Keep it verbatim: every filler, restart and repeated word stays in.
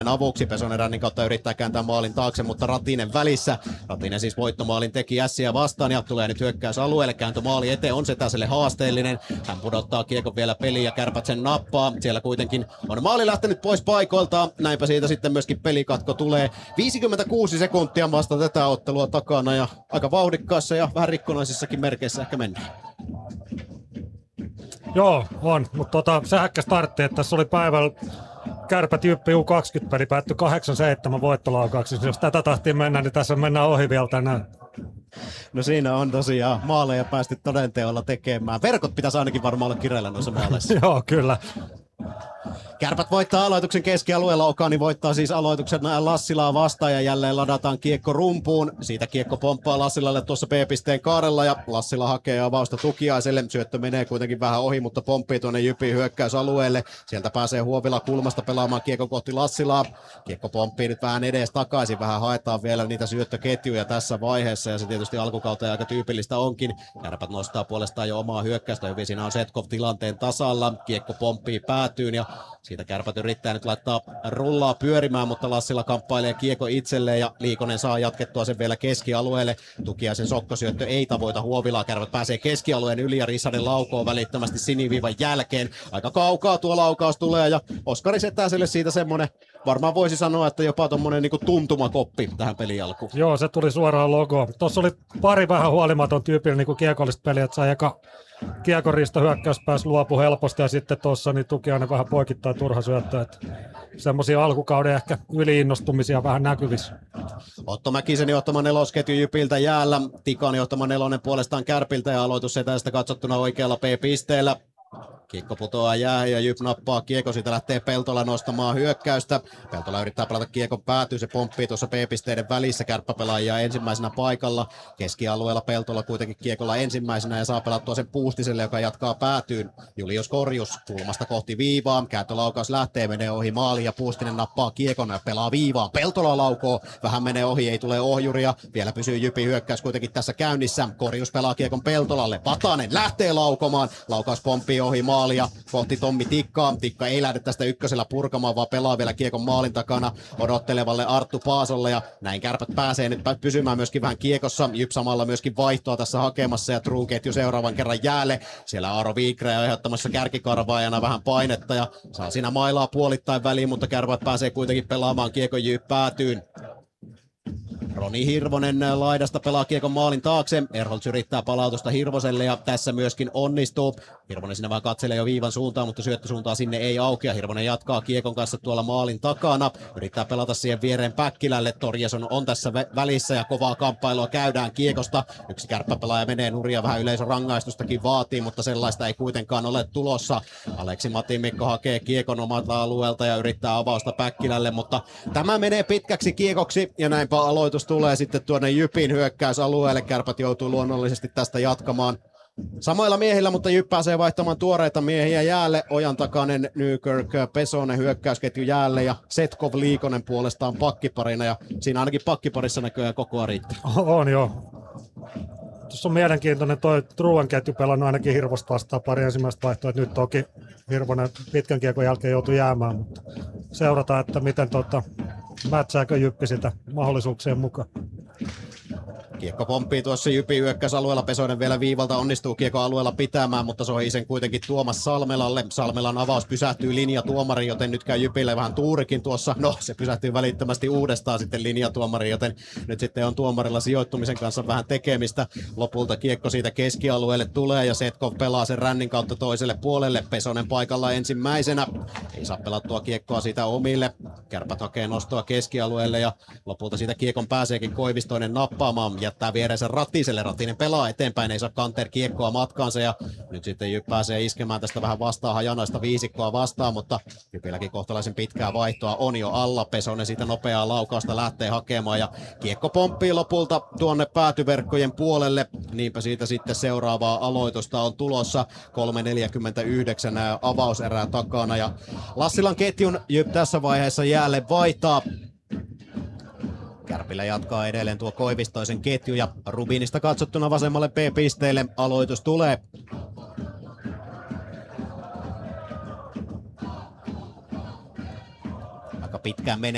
avuksi. Pesonen rännin kautta yrittää kääntää maalin taakse, mutta Ratinen välissä. Ratinen siis voittomaalin teki ässiä vastaan ja tulee nyt hyökkäysalueelle. Kääntö maali eteen on Setäselle haasteellinen. Hän pudottaa kiekon vielä peliin ja Kärpät sen nappaa. Siellä kuitenkin on maali lähtenyt pois paikoilta. Näinpä siitä sitten myöskin pelikatko tulee. viisikymmentäkuusi sekuntia vasta tätä ottelua takana ja aika vauhdikkaassa ja vähän rikkonaisissakin merkeissä ehkä mennään. Joo, on, mutta tota, sähäkkä startti, että tässä oli päivällä Kärpät Jyppi U kaksikymmentä-peli päättyi kahdeksan seitsemän voittolaukauksissa. Jos tätä tahtiin mennä, niin tässä mennään ohi vielä tänään. No siinä on tosiaan maaleja päästy todenteolla tekemään. Verkot pitäisi ainakin varmaan olla kireillä noissa maaleissa. Joo, kyllä. Kärpät voittaa aloituksen keskialueella, Okani voittaa siis aloituksen Lassilaa vastaan ja jälleen ladataan kiekko rumpuun. Siitä kiekko pomppaa Lassilalle tuossa B-pisteen kaarella ja Lassila hakee avausta Tukiaiselle. Syöttö menee kuitenkin vähän ohi, mutta pomppii tuonne Jypin hyökkäysalueelle. Sieltä pääsee Huovila kulmasta pelaamaan kiekko kohti Lassilaa. Kiekko pomppii nyt vähän edes takaisin, vähän haetaan vielä niitä syöttöketjuja tässä vaiheessa ja se tietysti alkukauteen aika tyypillistä onkin. Kärpät nostaa puolestaan jo omaa hyökkäystä, hyvin siinä on Setkov tilanteen tasalla. Kiekko pomppii päätyyn ja siitä Kärpät yrittää nyt laittaa rullaa pyörimään, mutta Lassila kamppailee kiekko itselleen ja Liikonen saa jatkettua sen vielä keskialueelle. Tukiaisen sokkosyöttö ei tavoita Huovilaa. Kärpät pääsee keskialueen yli ja Rissanen laukoo välittömästi siniviivan jälkeen. Aika kaukaa tuo laukaus tulee ja Oskari Setäselle siitä semmonen, varmaan voisi sanoa, että jopa tommonen niinku tuntumakoppi tähän pelin alkuun. Joo, se tuli suoraan logoon. Tuossa oli pari vähän huolimaton tyypillä niin kiekollista peliä, että sai eka kiekonriisto hyökkäyspäässä luopu helposti ja sitten tuossa niin Tukiainen vähän poikittaa turha syöttö. Semmoisia alkukauden ehkä yliinnostumisia vähän näkyvissä. Otto Mäkisen johtama nelosketju Jypiltä jäällä. Tikan johtama nelonen puolestaan Kärpiltä ja aloitus Setästä katsottuna oikealla P-pisteellä. Kiekko putoaa jäähän ja Jyp nappaa kiekko, siitä lähtee Peltola nostamaan hyökkäystä. Peltola yrittää pelata kiekon päätyy, se pomppii tuossa P-pisteiden välissä, kärppäpelaajia ensimmäisenä paikalla. Keskialueella Peltola kuitenkin kiekolla ensimmäisenä ja saa pelattua sen Puustiselle, joka jatkaa päätyyn. Julius Korjus kulmasta kohti viivaa, kääntölaukaus lähtee, menee ohi maaliin ja Puustinen nappaa kiekon ja pelaa viivaan. Peltola laukoo, vähän menee ohi, ei tule ohjuria, vielä pysyy Jypin hyökkäys kuitenkin tässä käynnissä. Korjus pelaa kiekon Peltolalle, Vatanen lähtee laukomaan, laukaus pomppii ohi maalia kohti Tommi Tikkaa. Tikka ei lähde tästä ykkösellä purkamaan, vaan pelaa vielä kiekon maalin takana odottelevalle Arttu Paasolle ja näin Kärpät pääsee nyt pysymään myöskin vähän kiekossa. Jyp samalla myöskin vaihtoa tässä hakemassa ja True-ketju seuraavan kerran jäälle. Siellä Aaro Viikre on aiheuttamassa kärkikarvaajana vähän painetta ja saa siinä mailaa puolittain väliin, mutta Kärpät pääsee kuitenkin pelaamaan kiekon Jyp päätyyn. Roni Hirvonen laidasta pelaa kiekon maalin taakse. Erholz yrittää palautusta Hirvoselle ja tässä myöskin onnistuu. Hirvonen sinne vaan katselee jo viivan suuntaan, mutta syöttösuuntaan sinne ei aukea. Hirvonen jatkaa kiekon kanssa tuolla maalin takana. Yrittää pelata siihen viereen Päkkilälle. Torjason on tässä vä- välissä ja kovaa kamppailua käydään kiekosta. Yksi kärppäpelaaja menee nuria, vähän yleisön rangaistustakin vaatii, mutta sellaista ei kuitenkaan ole tulossa. Aleksi Matimikko hakee kiekon omalta alueelta ja yrittää avausta Päkkilälle, mutta tämä menee pitkäksi kiekoksi ja näinpä aloitus tulee sitten tuonne Jypin hyökkäysalueelle. Kärpät joutuu luonnollisesti tästä jatkamaan samoilla miehillä, mutta Jyp pääsee vaihtamaan tuoreita miehiä jäälle. Ojan takainen Nykirk, Pesonen hyökkäysketju jäälle ja Setkov Liikonen puolestaan pakkiparina. Ja siinä ainakin pakkiparissa näköjään koko ajan riittää. On joo. Tuossa on mielenkiintoinen toi Truan ketju pelannut ainakin Hirvosta vastaan pari ensimmäistä vaihtoa. Nyt toki Hirvonen pitkän kiekon jälkeen joutui jäämään, mutta seurataan, että miten tota, mätsääkö Jyppi sitä mahdollisuuksien mukaan. Kiekko pomppii tuossa Jypin hyökkäysalueella. Pesonen vielä viivalta onnistuu kiekon alueella pitämään, mutta sohii sen kuitenkin Tuomas Salmelalle. Salmelan avaus pysähtyy linjatuomariin, joten nyt käy Jypille vähän tuurikin tuossa. No, se pysähtyy välittömästi uudestaan sitten linjatuomariin, joten nyt sitten on tuomarilla sijoittumisen kanssa vähän tekemistä. Lopulta kiekko siitä keskialueelle tulee ja Setkov pelaa sen rännin kautta toiselle puolelle. Pesonen paikalla ensimmäisenä. Ei saa pelattua kiekkoa siitä omille. Kärpät hakee nostoa keskialueelle ja lopulta siitä kiekon pääseekin Koivistoinen nappaamaan. Jättää vierensä Ratiselle. Ratinen pelaa eteenpäin, ei saa Kanter kiekkoa matkaansa ja nyt sitten Jyp pääsee iskemään tästä vähän vastaan hajanaista viisikkoa vastaan, mutta Jypilläkin kohtalaisen pitkää vaihtoa on jo alla. Pesonen siitä nopeaa laukausta lähtee hakemaan ja kiekko pomppii lopulta tuonne päätyverkkojen puolelle. Niinpä siitä sitten seuraavaa aloitusta on tulossa. kolme neljäkymmentäyhdeksän avauserää takana ja Lassilan ketjun Jyp tässä vaiheessa jäälle vaihtaa. Kärpillä jatkaa edelleen tuo Koivistoisen ketju ja Rubinista katsottuna vasemmalle B-pisteelle aloitus tulee. Aika pitkään menee.